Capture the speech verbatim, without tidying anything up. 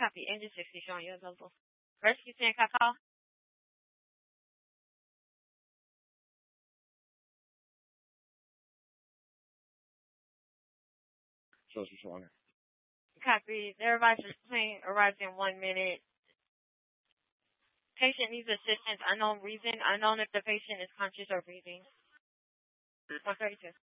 Copy. Engine sixty showing you available. Rescue ten, call. Social showing. Copy. The revisor's plane arrives in one minute. Patient needs assistance. Unknown reason. Unknown if the patient is conscious or breathing. one thirty-two.